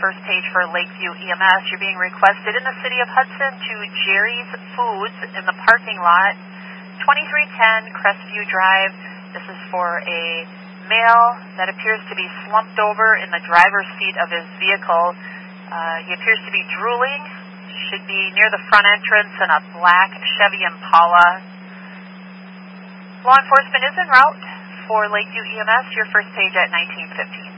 first page for Lakeview EMS. You're being requested in the city of Hudson to Jerry's Foods in the parking lot, 2310 Crestview Drive. This is for a male that appears to be slumped over in the driver's seat of his vehicle. He appears to be drooling, should be near the front entrance in a black Chevy Impala. Law enforcement is en route for Lakeview EMS, your first page at 1915.